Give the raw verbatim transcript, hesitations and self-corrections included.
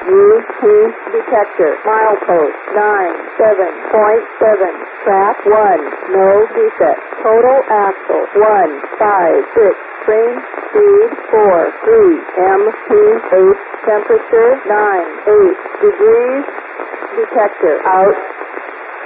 U P detector. Milepost nine seven point seven. Track one. No defect. Total axle one five six. Train speed four three. M P eight. Temperature nine eight degrees. Detector out.